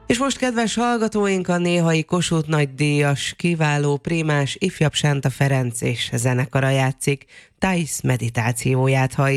És most, kedves hallgatóink, a néhai Kossuth nagydíjas, kiváló prémás ifjabb Sánta Ferenc és zenekara játszik, Thais meditációját hallják.